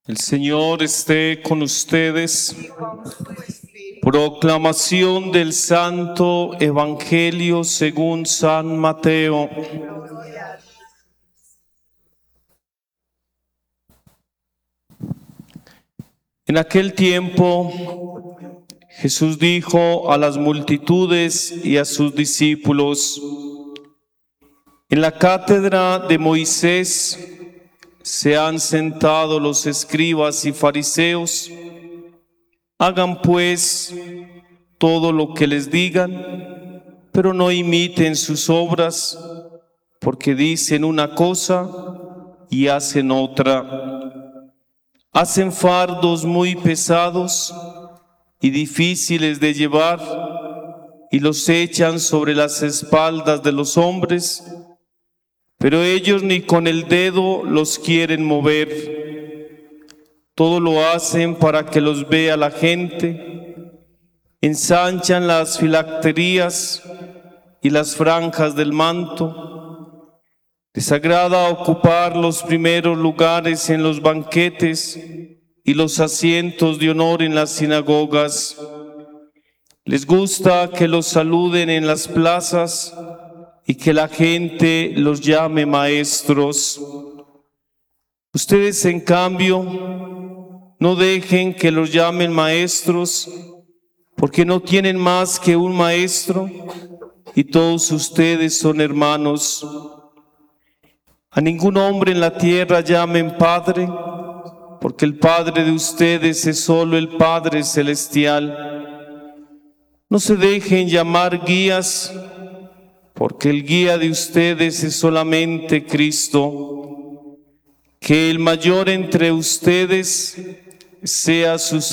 El Señor esté con ustedes. Proclamación del Santo Evangelio según San Mateo. En aquel tiempo, Jesús dijo a las multitudes y a sus discípulos: en la cátedra de Moisés se han sentado los escribas y fariseos. Hagan pues todo lo que les digan, pero no imiten sus obras, porque dicen una cosa y hacen otra. Hacen fardos muy pesados y difíciles de llevar, y los echan sobre las espaldas de los hombres, pero ellos ni con el dedo los quieren mover. Todo lo hacen para que los vea la gente. Ensanchan las filacterías y las franjas del manto. Les agrada ocupar los primeros lugares en los banquetes y los asientos de honor en las sinagogas. Les gusta que los saluden en las plazas y que la gente los llame maestros. Ustedes, en cambio, no dejen que los llamen maestros, porque no tienen más que un maestro, y todos ustedes son hermanos. A ningún hombre en la tierra llamen Padre, porque el Padre de ustedes es solo el Padre celestial. No se dejen llamar guías, porque el guía de ustedes es solamente Cristo. Que el mayor entre ustedes sea su